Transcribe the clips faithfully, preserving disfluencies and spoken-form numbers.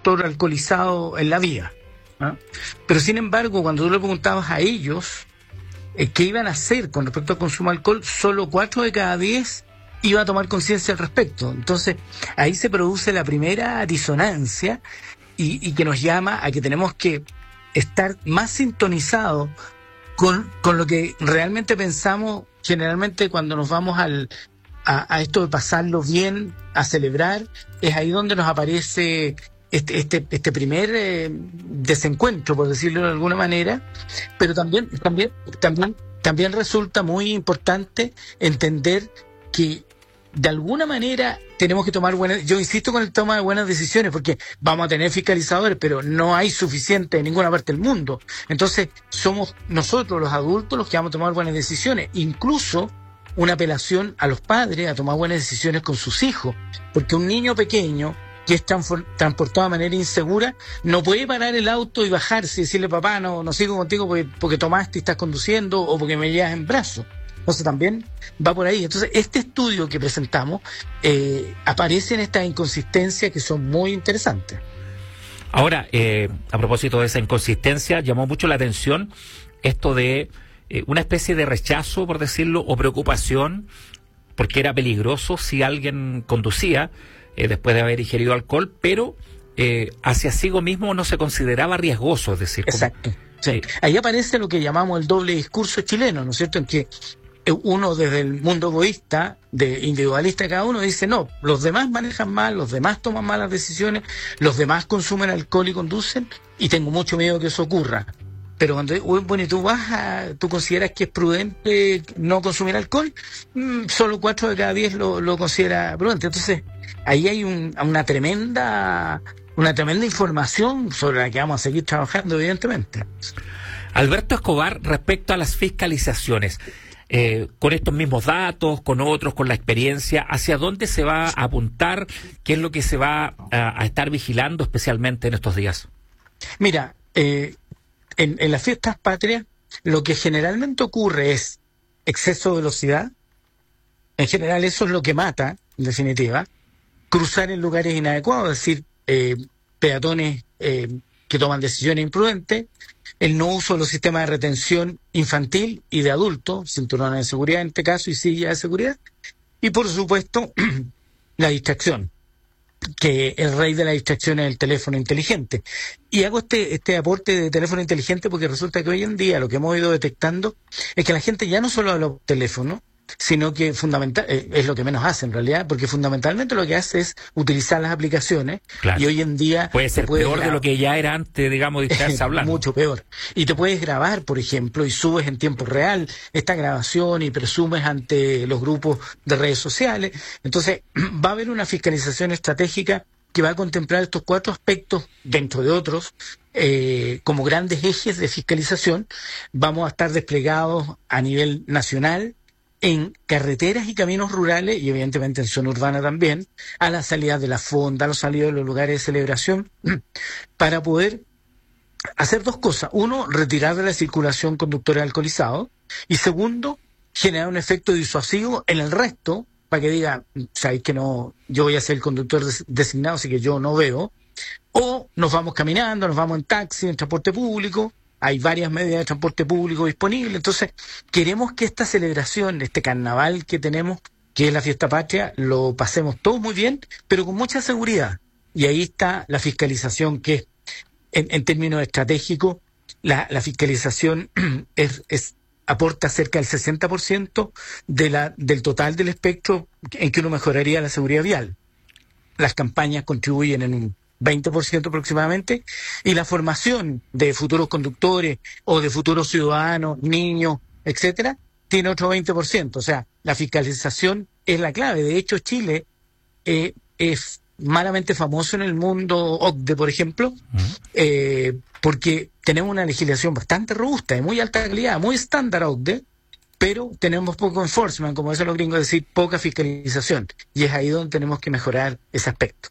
conductor alcoholizado en la vía, ¿ah? Pero sin embargo, cuando tú le preguntabas a ellos eh, qué iban a hacer con respecto al consumo de alcohol, solo cuatro de cada diez iba a tomar conciencia al respecto. Entonces, ahí se produce la primera disonancia y, y que nos llama a que tenemos que estar más sintonizados con, con lo que realmente pensamos generalmente cuando nos vamos al, a, a esto de pasarlo bien, a celebrar. Es ahí donde nos aparece este, este, este primer eh, desencuentro, por decirlo de alguna manera, pero también, también, también, también resulta muy importante entender que de alguna manera tenemos que tomar buenas, yo insisto con el toma de buenas decisiones, porque vamos a tener fiscalizadores, pero no hay suficiente en ninguna parte del mundo. Entonces somos nosotros los adultos los que vamos a tomar buenas decisiones, incluso una apelación a los padres a tomar buenas decisiones con sus hijos, porque un niño pequeño que es transfor- transportado de manera insegura no puede parar el auto y bajarse y decirle: papá, no, no sigo contigo porque, porque tomaste y estás conduciendo, o porque me llevas en brazos. Entonces también va por ahí. Entonces este estudio que presentamos eh, aparece en estas inconsistencias que son muy interesantes. Ahora, eh, a propósito de esa inconsistencia, llamó mucho la atención esto de eh, una especie de rechazo, por decirlo, o preocupación, porque era peligroso si alguien conducía eh, después de haber ingerido alcohol, pero eh, hacia sí mismo no se consideraba riesgoso, es decir... Como, exacto. Sí. Ahí aparece lo que llamamos el doble discurso chileno, ¿no es cierto?, en que uno desde el mundo egoísta, de individualista cada uno, dice: no, los demás manejan mal, los demás toman malas decisiones, los demás consumen alcohol y conducen, y tengo mucho miedo que eso ocurra. Pero cuando, bueno, y tú vas a, tú consideras que es prudente no consumir alcohol, mm, solo cuatro de cada diez lo, lo considera prudente. Entonces, ahí hay un, una tremenda, una tremenda información sobre la que vamos a seguir trabajando, evidentemente. Alberto Escobar, respecto a las fiscalizaciones, Eh, con estos mismos datos, con otros, con la experiencia, ¿hacia dónde se va a apuntar? ¿Qué es lo que se va a, a estar vigilando especialmente en estos días? Mira, eh, en, en las fiestas patrias lo que generalmente ocurre es exceso de velocidad. En general eso es lo que mata, en definitiva. Cruzar en lugares inadecuados, es decir, eh, peatones eh, que toman decisiones imprudentes. El no uso de los sistemas de retención infantil y de adulto, cinturones de seguridad en este caso y sillas de seguridad. Y por supuesto, la distracción, que el rey de la distracción es el teléfono inteligente. Y hago este, este aporte de teléfono inteligente porque resulta que hoy en día lo que hemos ido detectando es que la gente ya no solo habla por teléfono, sino que fundamental eh, es lo que menos hace en realidad, porque fundamentalmente lo que hace es utilizar las aplicaciones. Claro. Y hoy en día puede ser puede peor grabar, de lo que ya era antes, digamos, de estarse hablando. Mucho peor. Y te puedes grabar, por ejemplo, y subes en tiempo real esta grabación y presumes ante los grupos de redes sociales. Entonces va a haber una fiscalización estratégica que va a contemplar estos cuatro aspectos, dentro de otros, eh, como grandes ejes de fiscalización. Vamos a estar desplegados a nivel nacional, en carreteras y caminos rurales, y evidentemente en zona urbana también, a la salida de la fonda, a la salida de los lugares de celebración, para poder hacer dos cosas. Uno, retirar de la circulación conductores alcoholizados, y segundo, generar un efecto disuasivo en el resto, para que diga: sabéis que no, yo voy a ser el conductor des- designado, así que yo no veo, o nos vamos caminando, nos vamos en taxi, en transporte público. Hay varias medidas de transporte público disponibles. Entonces, queremos que esta celebración, este carnaval que tenemos, que es la fiesta patria, lo pasemos todos muy bien, pero con mucha seguridad. Y ahí está la fiscalización, que en, en términos estratégicos, la, la fiscalización es, es aporta cerca del sesenta por ciento de la, del total del espectro en que uno mejoraría la seguridad vial. Las campañas contribuyen en un veinte por ciento aproximadamente, y la formación de futuros conductores o de futuros ciudadanos, niños, etcétera, tiene otro veinte por ciento. O sea, la fiscalización es la clave. De hecho, Chile eh, es malamente famoso en el mundo O C D E, por ejemplo, uh-huh. eh, porque tenemos una legislación bastante robusta, de muy alta calidad, muy estándar O C D E, pero tenemos poco enforcement, como dicen los gringos, es decir, poca fiscalización. Y es ahí donde tenemos que mejorar ese aspecto.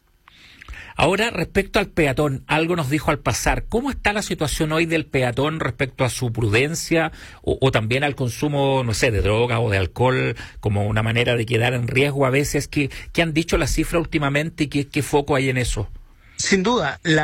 Ahora, respecto al peatón, algo nos dijo al pasar. ¿Cómo está la situación hoy del peatón respecto a su prudencia o, o también al consumo, no sé, de droga o de alcohol como una manera de quedar en riesgo a veces? ¿Qué, qué han dicho las cifras últimamente y qué, qué foco hay en eso? Sin duda, la